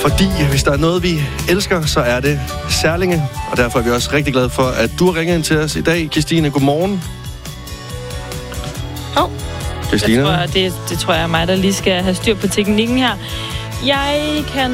Fordi hvis der er noget, vi elsker, så er det Særlinge. Og derfor er vi også rigtig glade for, at du har ringet ind til os i dag. Christine, godmorgen. Christine? Det tror jeg er mig, der lige skal have styr på teknikken her. Jeg kan...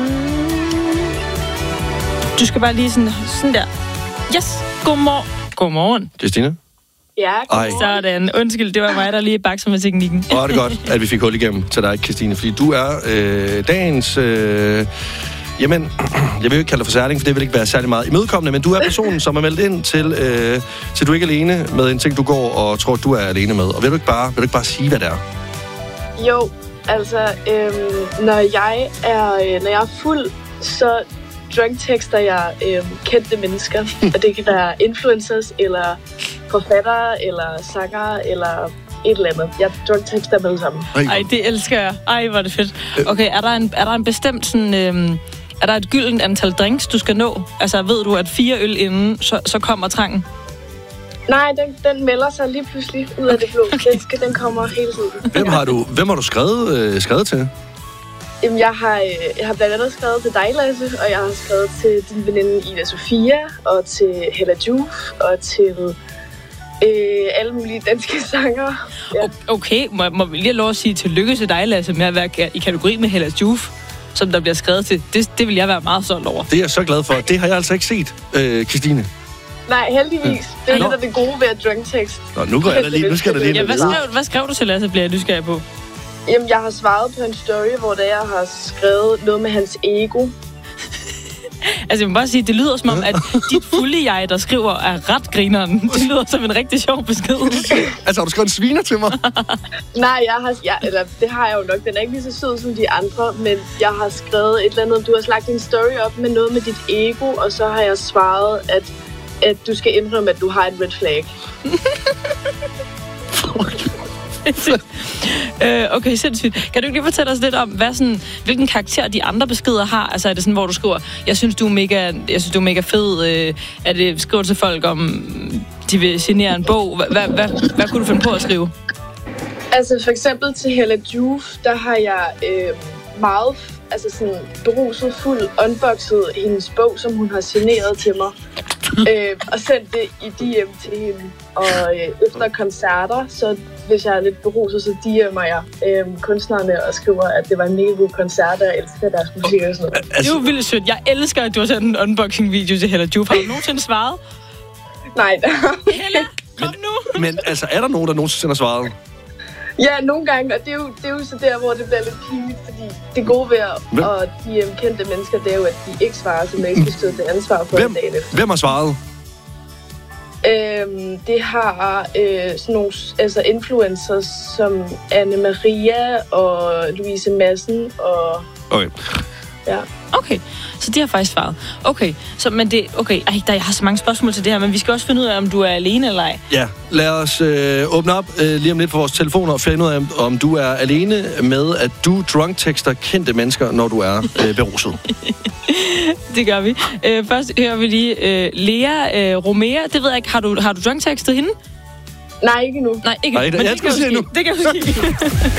Du skal bare lige sådan der. Yes, godmorgen. Christine? Ja, godmorgen. Sådan, undskyld, det var mig, der lige bakser med teknikken. Og det er godt, at vi fik hul igennem til dig, Christine, fordi du er dagens... Jamen, jeg vil jo ikke kalde dig for særling, for det vil ikke være særlig meget imødekommende, men du er personen, som er meldt ind til du ikke er alene med en ting, du går og tror, du er alene med. Og vil du ikke bare sige, hvad det er? Jo, altså, når jeg er fuld, så drunk-tekster jeg kendte mennesker. Og det kan være influencers, eller forfattere, eller sangere, eller et eller andet. Jeg drunk-tekster dem alle sammen. Ej, det elsker jeg. Ej, hvor er det fedt. Okay, er der en bestemt sådan... Er der et gyldent antal drinks, du skal nå? Altså, ved du, at 4 øl inden, så kommer trangen? Nej, den melder sig lige pludselig ud af det blå. Den kommer hele tiden. Hvem har du skrevet til? Jamen, jeg har blandt andet skrevet til dig, Lasse, og jeg har skrevet til din veninde Ida Sofia, og til Hella Juf, og til alle mulige danske sangere. Ja. Okay, må vi lige have lov at sige tillykke til dig, Lasse, med at være i kategori med Hella Juf, som der bliver skrevet til. Det vil jeg være meget stolt over. Det er jeg så glad for. Det har jeg altså ikke set, Christine. Nej, heldigvis. Det er lidt af det gode ved at drunk-tekst. Nå, nu går jeg da lige. Nu skal der lige. Ja, hvad skrev du til Lasse, bliver jeg nysgerrig på? Jamen, jeg har svaret på en story, hvor jeg har skrevet noget med hans ego. Altså, jeg må bare sige, det lyder som om, at dit fulde jeg, der skriver, er ret grineren. Det lyder som en rigtig sjov besked. Altså, har du skrevet en sviner til mig? Nej, det har jeg jo nok. Den er ikke lige så sød som de andre, men jeg har skrevet et eller andet. Du har slagt en story op med noget med dit ego, og så har jeg svaret, at du skal indrømme, at du har et red flag. Okay, sindssygt. Kan du ikke lige fortælle os lidt om, hvilken karakter de andre beskeder har? Altså er det sådan, hvor du skriver, jeg synes, du er mega fed. Skriver du til folk om, de vil signere en bog? Hvad kunne du finde på at skrive? Altså for eksempel til Hella Juf, der har jeg meget beruset fuld unboxet hendes bog, som hun har signeret til mig. Og sendt det i DM til hende. Og efter koncerter, så hvis jeg er lidt beruset, så DM'er jeg kunstnerne og skriver, at det var en mega god koncert, og jeg elsker deres musik og sådan noget. Det er jo vildt sødt. Jeg elsker, at du har sendt en unboxing-video til Hella Juf. Har du nogensinde svaret? Nej. Hella, kom nu! Men altså, er der nogen, der nogensinde har svaret? Ja, nogle gange, og det er jo så der, hvor det bliver lidt pinligt, fordi det gode ved at de kendte mennesker, det er jo, at de ikke svarer, så man ikke skal stå til ansvar for en dag efter. Hvem har svaret? Det har sådan nogle influencers som Anne Maria og Louise Madsen og... Okay. Ja. Okay, så de har faktisk svaret. Okay, jeg har så mange spørgsmål til det her, men vi skal også finde ud af, om du er alene eller ej. Ja, lad os åbne op lige om lidt for vores telefoner og finde ud af, om du er alene med, at du drunk-tekster kendte mennesker, når du er beruset. Det gør vi. Først hører vi lige Lea Romea. Det ved jeg ikke. Har du drunk-tekstet hende? Nej, ikke nu. Nej, ikke nu. Jeg skal sige nu. Det kan du sige.